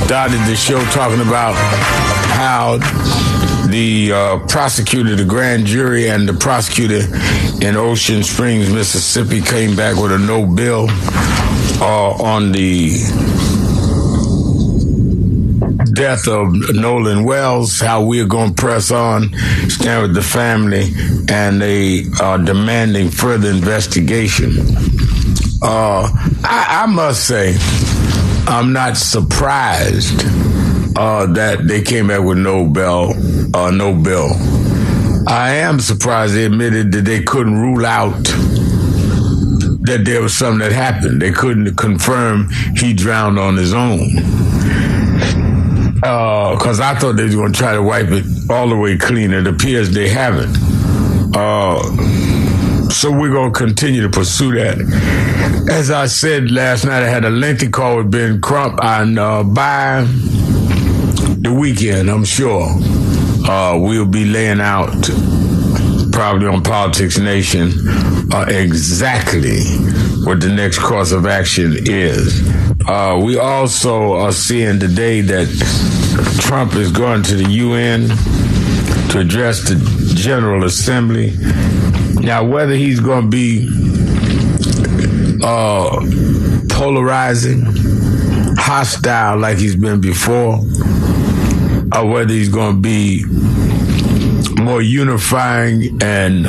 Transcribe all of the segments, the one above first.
started the show talking about how the prosecutor, the grand jury, and the prosecutor in Ocean Springs, Mississippi, came back with a no bill on the death of Nolan Wells, how we're going to press on, stand with the family, and they are demanding further investigation. I must say, I'm not surprised that they came back with no bill. I am surprised they admitted that they couldn't rule out that there was something that happened. They couldn't confirm he drowned on his own. Because I thought they were going to try to wipe it all the way clean. It appears they haven't. So we're going to continue to pursue that. As I said last night, I had a lengthy call with Ben Crump, and by the weekend, I'm sure, we'll be laying out, probably on Politics Nation, exactly what the next course of action is. We also are seeing today that Trump is going to the UN to address the General Assembly. Now, whether he's going to be polarizing, hostile like he's been before, or whether he's going to be more unifying and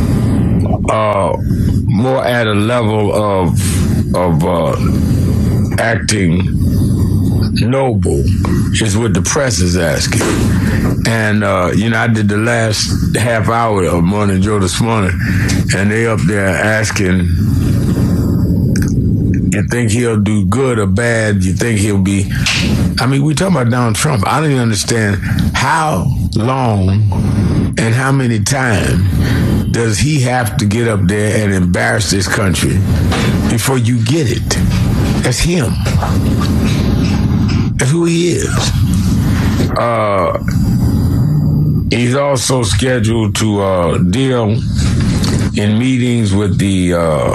more at a level of acting noble is what the press is asking. And, I did the last half hour of Morning Joe this morning, and they up there asking, you think he'll do good or bad? You think he'll be... I mean, we talking about Donald Trump. I don't even understand how long and how many times does he have to get up there and embarrass this country before you get it? That's him. That's who he is. He's also scheduled to deal in meetings with the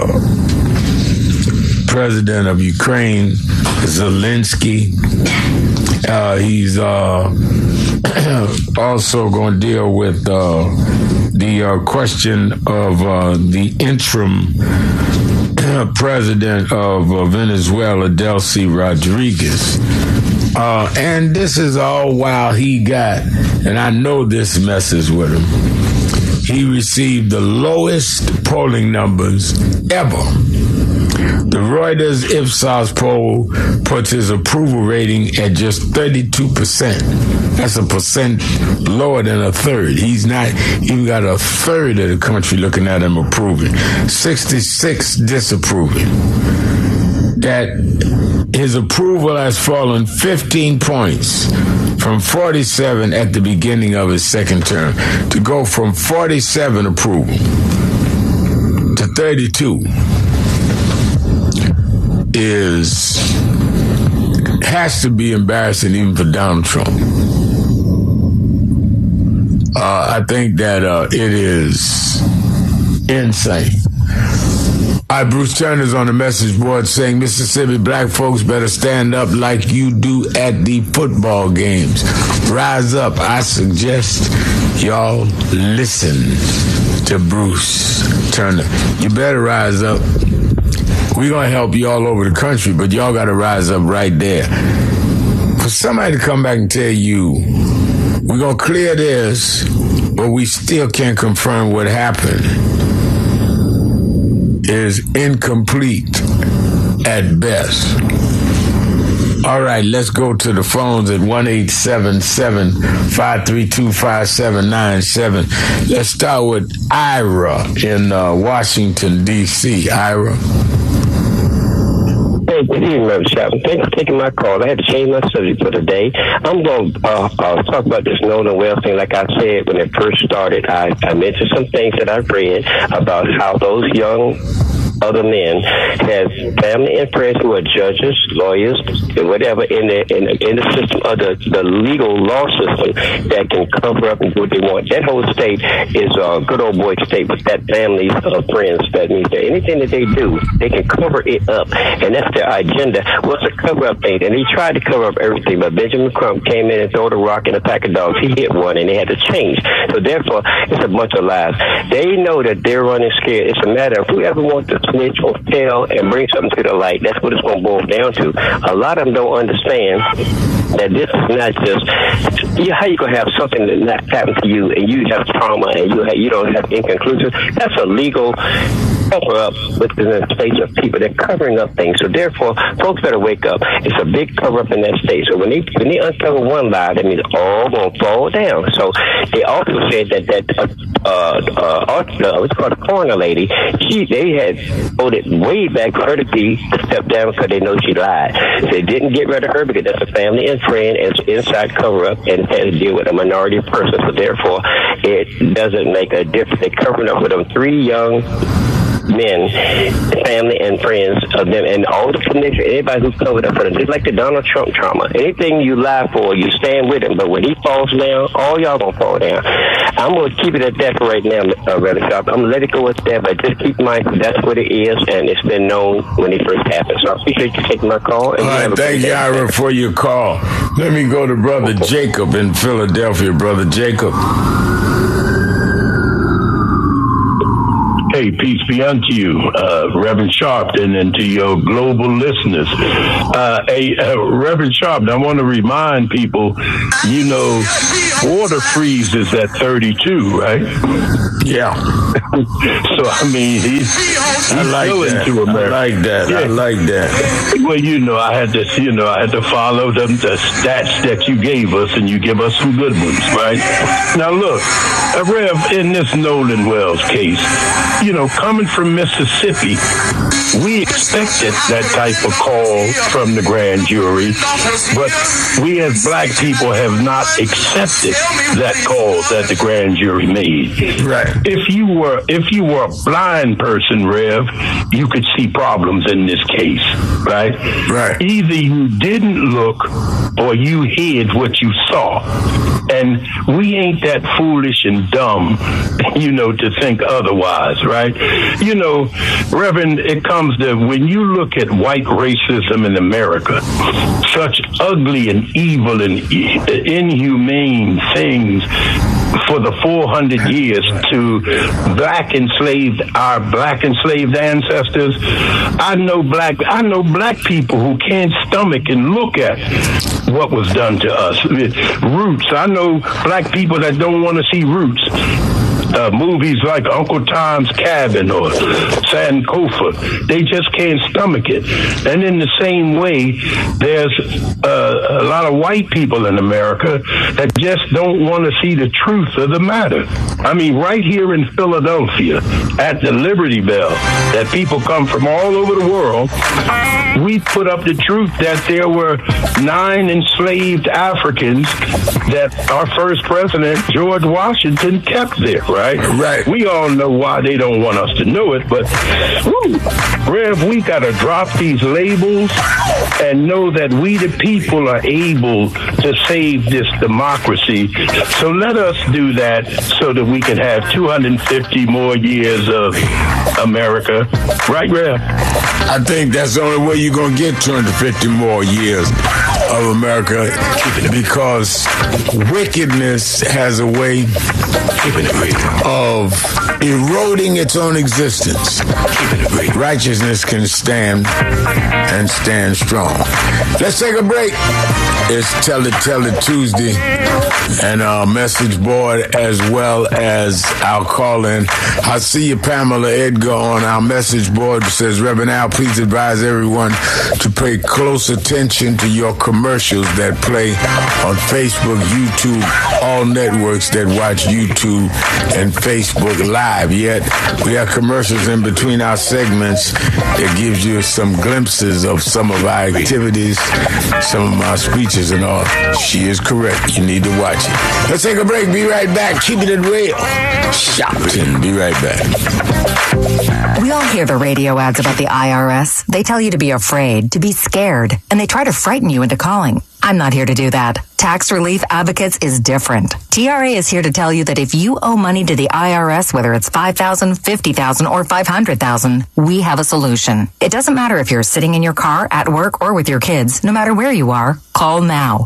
president of Ukraine, Zelensky. He's also going to deal with the question of the interim president of Venezuela, Delcy Rodriguez. And this is all while he got, and I know this messes with him, he received the lowest polling numbers ever. The Reuters Ipsos poll puts his approval rating at just 32%. That's a percent lower than a third. He's not even got a third of the country looking at him approving. 66 disapproving. That his approval has fallen 15 points from 47 at the beginning of his second term. To go from 47 approval to 32 has to be embarrassing even for Donald Trump. I think that it is insane. All right, Bruce Turner's on the message board saying Mississippi black folks better stand up like you do at the football games. Rise up. I suggest y'all listen to Bruce Turner. You better rise up. We're going to help you all over the country, but y'all got to rise up right there. For somebody to come back and tell you, we're going to clear this, but we still can't confirm what happened, is incomplete at best. All right, let's go to the phones at 1-877-532-5797. Let's start with Ira in Washington, D.C. Ira. Hey, good evening, Reverend Chapman. Thanks for taking my call. I had to change my subject for today. I'm going to talk about this Nolan Wells thing. Like I said, when it first started, I mentioned some things that I've read about how those young other men, has family and friends who are judges, lawyers, and whatever in the system of the legal law system that can cover up and do what they want. That whole state is a good old boy state with that family of friends. That means that anything that they do, they can cover it up, and that's their agenda. Well, it's a cover-up thing, and he tried to cover up everything, but Benjamin Crump came in and threw a rock in a pack of dogs. He hit one, and they had to change. So therefore, it's a bunch of lies. They know that they're running scared. It's a matter of whoever wants to snitch or tell and bring something to the light. That's what it's going to boil down to. A lot of them don't understand that this is not just how you gonna have something that not happen to you and you have trauma and you don't have inconclusive. That's a legal cover up within the space of people. They're covering up things. So therefore, folks better wake up. It's a big cover up in that state. So when they uncover one lie, that means all gonna fall down. So they also said that what's called a coroner lady, they had voted way back for her to step down because they know she lied. They didn't get rid of her because that's a family and friend, and it's inside cover up, and it has to deal with a minority person. So therefore, it doesn't make a difference. They're covering up with them 3 young men, family and friends of them, and all the connection, anybody who's covered up for them, just like the Donald Trump trauma. Anything you lie for, you stand with him, but when he falls down, all y'all gonna fall down. I'm gonna keep it at that for right now, Brother Sharp. I'm gonna let it go at that, but just keep in mind that's what it is, and it's been known when it first happened. So I appreciate you taking my call. All right, thank you, Ira, for your call. Let me go to Brother Jacob in Philadelphia. Brother Jacob. Hey, peace be unto you, Reverend Sharpton, and to your global listeners. Reverend Sharpton, I want to remind people, water freezes at 32, right? Yeah. So, I mean, he's like still that. into America. I like that. Yeah. I like that. Well, I had to follow the stats that you gave us, and you give us some good ones, right? Now, look, Rev, in this Nolan Wells case, coming from Mississippi, we expected that type of call from the grand jury, but we as black people have not accepted that call that the grand jury made. Right. If you were a blind person, Rev, you could see problems in this case, right? Right. Either you didn't look or you hid what you saw. And we ain't that foolish and dumb, to think otherwise, right? Reverend, it comes to when you look at white racism in America, such ugly and evil and inhumane things for the 400 years to our black enslaved ancestors. I know black people who can't stomach and look at what was done to us. Roots. I know black people that don't want to see Roots. Movies like Uncle Tom's Cabin or Sankofa, they just can't stomach it. And in the same way, there's a lot of white people in America that just don't want to see the truth of the matter. I mean, right here in Philadelphia, at the Liberty Bell, that people come from all over the world, we put up the truth that there were 9 enslaved Africans that our first president, George Washington, kept there, right? Right. We all know why they don't want us to know it, but Rev, we got to drop these labels and know that we the people are able to save this democracy. So let us do that so that we can have 250 more years of America. Right, Rev? I think that's the only way you're going to get 250 more years of America, because wickedness has a way of eroding its own existence. Righteousness can stand and stand strong. Let's take a break. It's Tell It Tuesday, and our message board, as well as our call-in. I see you, Pamela Edgar, on our message board. It says, Reverend Al, please advise everyone to pay close attention to your commercial commercials that play on Facebook, YouTube, all networks that watch YouTube and Facebook Live. Yet we have commercials in between our segments that gives you some glimpses of some of our activities, some of our speeches and all. She is correct. You need to watch it. Let's take a break. Be right back. Keeping it real. Shopton. Be right back. We all hear the radio ads about the IRS. They tell you to be afraid, to be scared, and they try to frighten you into calling. I'm not here to do that. Tax Relief Advocates is different. TRA is here to tell you that if you owe money to the IRS, whether it's $5,000, $50,000, or $500,000, we have a solution. It doesn't matter if you're sitting in your car, at work, or with your kids. No matter where you are, call now.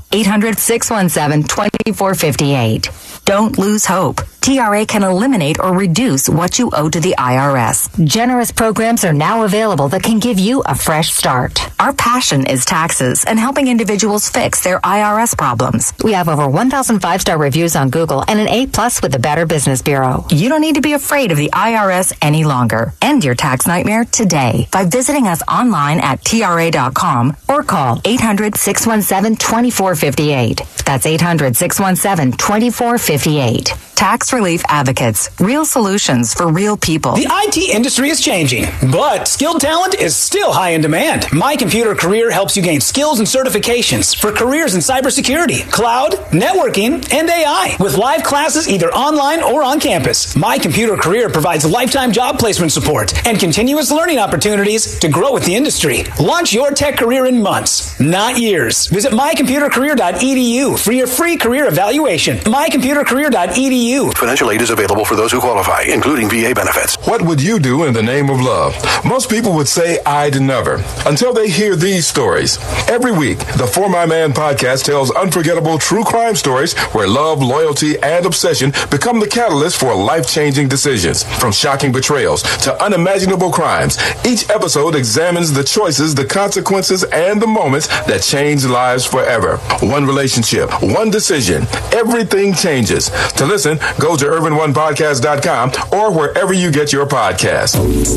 800-617-2458. Don't lose hope. TRA can eliminate or reduce what you owe to the IRS. Generous programs are now available that can give you a fresh start. Our passion is taxes and helping individuals fix their IRS problems. We have over 1,000 5-star reviews on Google and an A+ with the Better Business Bureau. You don't need to be afraid of the IRS any longer. End your tax nightmare today by visiting us online at TRA.com or call 800-617-2458. That's 800-617-2458. Tax Relief Advocates. Real solutions for real people. The IT industry is changing, but skilled talent is still high in demand. My Computer Career helps you gain skills and certifications for careers in cybersecurity, cloud, networking, and AI. With live classes either online or on campus, My Computer Career provides lifetime job placement support and continuous learning opportunities to grow with the industry. Launch your tech career in months, not years. Visit mycomputercareer.edu for your free career evaluation. mycomputercareer.edu. Financial aid is available for those who qualify, including VA benefits. What would you do in the name of love? Most people would say I'd never, until they hear these stories. Every week, the For My Man podcast tells unforgettable true crime stories where love, loyalty, and obsession become the catalyst for life-changing decisions. From shocking betrayals to unimaginable crimes, each episode examines the choices, the consequences, and the moments that change lives forever. One relationship, one decision, everything changes. To listen, go to urban1podcast.com or wherever you get your podcasts.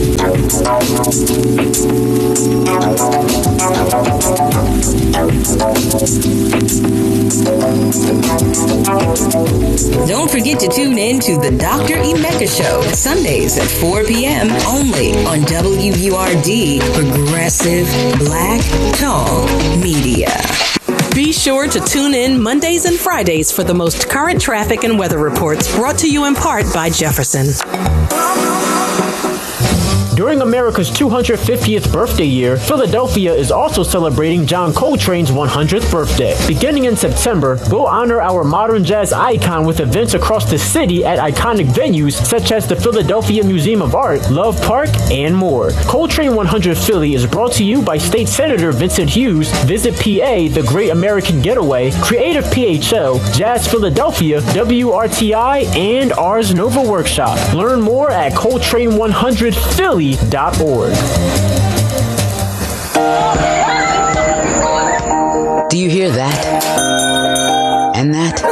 Don't forget to tune in to the Dr. Emeka Show, Sundays at 4 p.m. only on WURD, Progressive Black Talk Media. Be sure to tune in Mondays and Fridays for the most current traffic and weather reports brought to you in part by Jefferson. During America's 250th birthday year, Philadelphia is also celebrating John Coltrane's 100th birthday. Beginning in September, we'll honor our modern jazz icon with events across the city at iconic venues such as the Philadelphia Museum of Art, Love Park, and more. Coltrane 100 Philly is brought to you by State Senator Vincent Hughes, Visit PA, The Great American Getaway, Creative PHL, Jazz Philadelphia, WRTI, and Ars Nova Workshop. Learn more at Coltrane100Philly.org. Do you hear that? And that?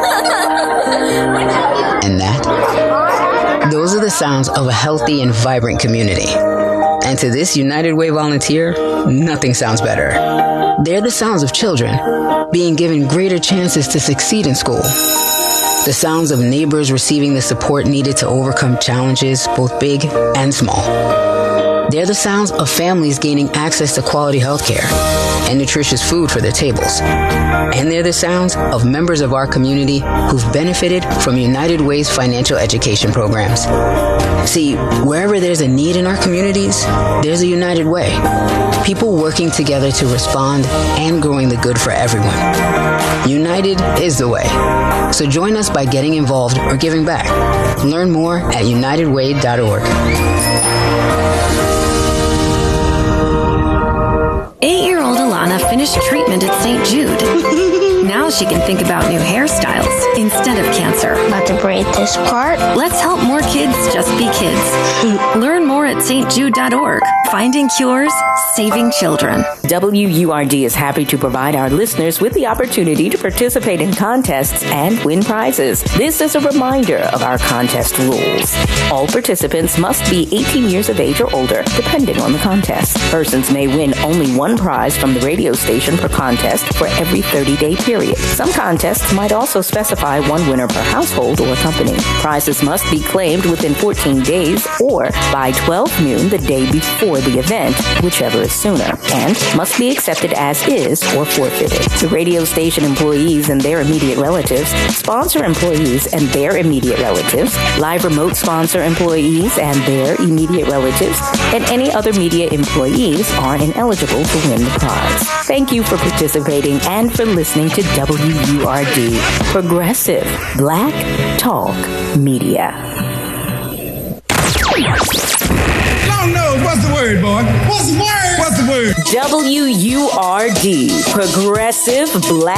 And that? Those are the sounds of a healthy and vibrant community. And to this United Way volunteer, nothing sounds better. They're the sounds of children being given greater chances to succeed in school. The sounds of neighbors receiving the support needed to overcome challenges, both big and small. They're the sounds of families gaining access to quality health care and nutritious food for their tables. And they're the sounds of members of our community who've benefited from United Way's financial education programs. See, wherever there's a need in our communities, there's a United Way. People working together to respond and growing the good for everyone. United is the way. So join us by getting involved or giving back. Learn more at unitedway.org. 8-year-old Alana finished treatment at St. Jude. Now she can think about new hairstyles instead of cancer. About to braid this part? Let's help more kids just be kids. Learn more at stjude.org. Finding cures, saving children. WURD is happy to provide our listeners with the opportunity to participate in contests and win prizes. This is a reminder of our contest rules. All participants must be 18 years of age or older, depending on the contest. Persons may win only one prize from the radio station per contest for every 30-day period. Some contests might also specify one winner per household or company. Prizes must be claimed within 14 days or by 12 noon the day before the event, whichever is sooner, and must be accepted as is or forfeited. The radio station employees and their immediate relatives, sponsor employees and their immediate relatives, live remote sponsor employees and their immediate relatives, and any other media employees are ineligible to win the prize. Thank you for participating and for listening to WURD, Progressive Black Talk Media. Long nose, what's the word, boy? What's the word? What's the word? WURD, Progressive Black